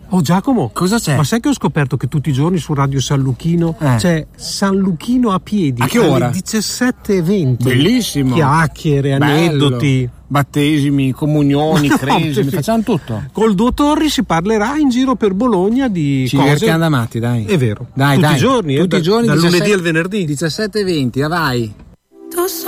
Oh Giacomo, cosa c'è? Ma sai che ho scoperto che tutti i giorni su Radio San Luchino c'è San Luchino a piedi? A che ora? Alle 17:20. Bellissimo. Chiacchiere, aneddoti, battesimi, comunioni, cresimi, facciamo tutto. Col Duo Torri si parlerà in giro per Bologna di ci cose. Ci divertiamo da matti, dai. È vero. Dai, tutti i giorni, tutti i giorni, dal 17, lunedì al venerdì. 17:20, vai.